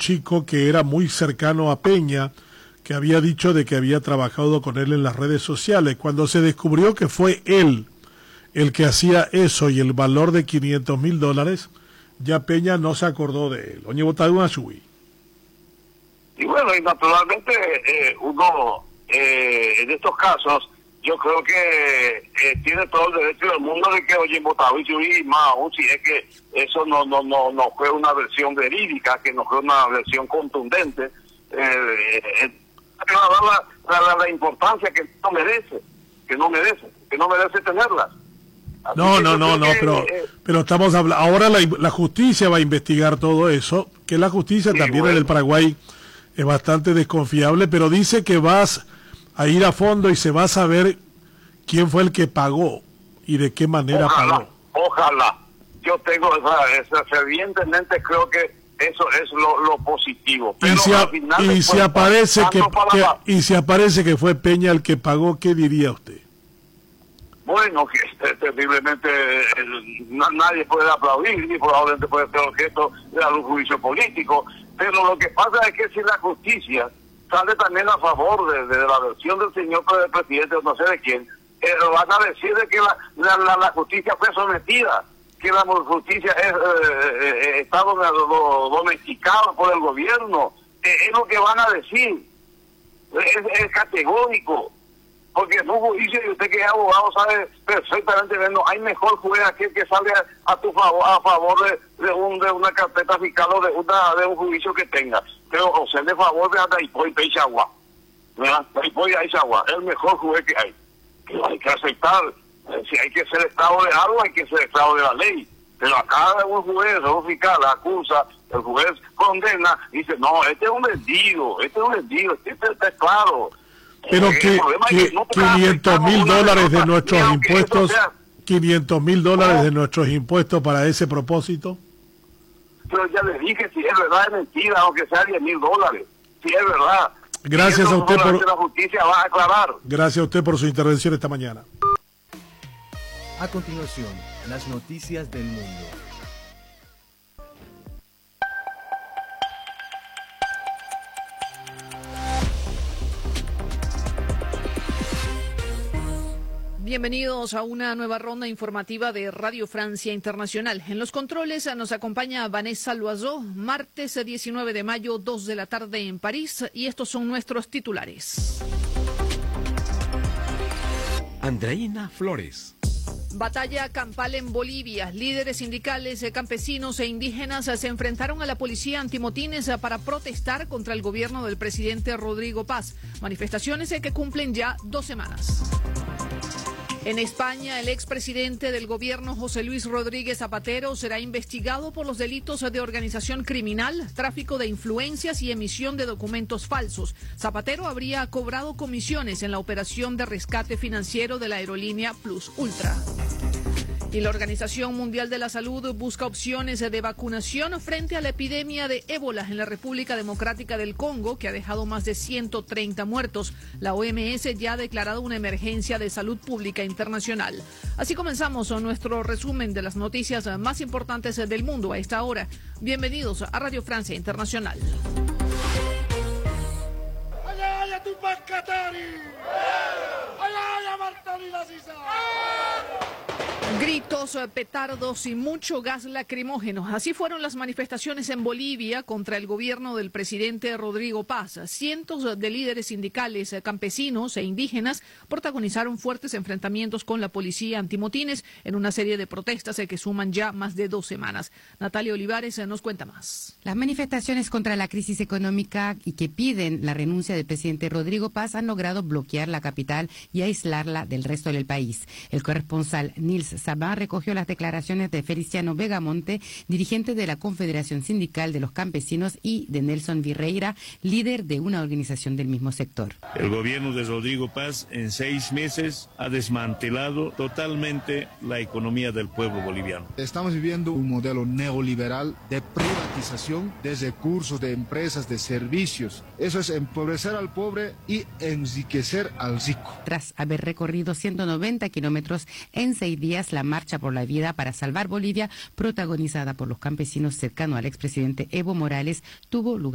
chico que era muy cercano a Peña, que había dicho de que había trabajado con él en las redes sociales. Cuando se descubrió que fue él el que hacía eso y el valor de $500,000, ya Peña no se acordó de él. Oye, votado una subí. Y bueno, y naturalmente uno en estos casos, yo creo que tiene todo el derecho del mundo de que, oye, votado y subí, más aún si es que eso no fue una versión verídica, que no fue una versión contundente, la importancia que no merece tenerla. Así No, pero estamos hablando, ahora la justicia va a investigar todo eso, que la justicia sí, también en el Paraguay es bastante desconfiable, pero dice que vas a ir a fondo y se va a saber quién fue el que pagó y de qué manera pagó. Ojalá, yo tengo esa fervientemente creo que eso es lo positivo. Pero y si aparece que fue Peña el que pagó, ¿qué diría usted? Bueno, que terriblemente nadie puede aplaudir ni probablemente puede ser objeto de algún juicio político, pero lo que pasa es que si la justicia sale también a favor de la versión del señor presidente, no sé de quién, van a decir de que la justicia fue sometida, que la justicia está domesticada por el gobierno, es lo que van a decir, es categórico. Porque en un juicio, y usted que es abogado sabe perfectamente bien, no hay mejor juez aquel que sale a favor de una carpeta fiscal o de un juicio que tenga. Pero o sea, de favor de Ataipoy Peixagua. Ataipoy Peixagua, el mejor juez que hay. Que hay que aceptar. Si hay que ser esclavo de algo, hay que ser esclavo de la ley. Pero acá un juez, un fiscal acusa, el juez condena, y dice, no, este es un vendido, este está claro. Pero que $500,000 de nuestros impuestos, $500,000 de nuestros impuestos para ese propósito. Pero ya le dije, si es verdad es mentira, aunque sea $10,000, si es verdad. Gracias a usted por la justicia va a aclarar. Gracias a usted por su intervención esta mañana. A continuación, las noticias del mundo. Bienvenidos a una nueva ronda informativa de Radio Francia Internacional. En los controles nos acompaña Vanessa Loiseau, martes 19 de mayo, 2 de la tarde en París, y estos son nuestros titulares. Andreina Flores. Batalla campal en Bolivia. Líderes sindicales, campesinos e indígenas se enfrentaron a la policía antimotines para protestar contra el gobierno del presidente Rodrigo Paz. Manifestaciones que cumplen ya 2 semanas. En España, el expresidente del gobierno, José Luis Rodríguez Zapatero, será investigado por los delitos de organización criminal, tráfico de influencias y emisión de documentos falsos. Zapatero habría cobrado comisiones en la operación de rescate financiero de la aerolínea Plus Ultra. Y la Organización Mundial de la Salud busca opciones de vacunación frente a la epidemia de ébola en la República Democrática del Congo, que ha dejado más de 130 muertos. La OMS ya ha declarado una emergencia de salud pública internacional. Así comenzamos nuestro resumen de las noticias más importantes del mundo a esta hora. Bienvenidos a Radio Francia Internacional. Gritos, petardos y mucho gas lacrimógeno. Así fueron las manifestaciones en Bolivia contra el gobierno del presidente Rodrigo Paz. Cientos de líderes sindicales, campesinos e indígenas protagonizaron fuertes enfrentamientos con la policía antimotines en una serie de protestas que suman ya más de 2 semanas. Natalia Olivares nos cuenta más. Las manifestaciones contra la crisis económica y que piden la renuncia del presidente Rodrigo Paz han logrado bloquear la capital y aislarla del resto del país. El corresponsal Nils Sabá recogió las declaraciones de Feliciano Vegamonte, dirigente de la Confederación Sindical de los Campesinos, y de Nelson Virreira, líder de una organización del mismo sector. El gobierno de Rodrigo Paz en 6 meses ha desmantelado totalmente la economía del pueblo boliviano. Estamos viviendo un modelo neoliberal de privatización de recursos, de empresas, de servicios. Eso es empobrecer al pobre y enriquecer al rico. Tras haber recorrido 190 kilómetros en 6 días, la Marcha por la Vida para Salvar Bolivia, protagonizada por los campesinos cercanos al expresidente Evo Morales, tuvo lugar